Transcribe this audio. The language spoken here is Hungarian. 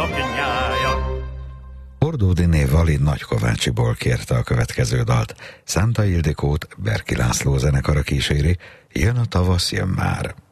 szoknyája. Ordódiné Valid Nagykovácsiból kérte a következő dalt. Szánta Ildikót Berki László zenekara kíséri, Jön a tavasz, jön már.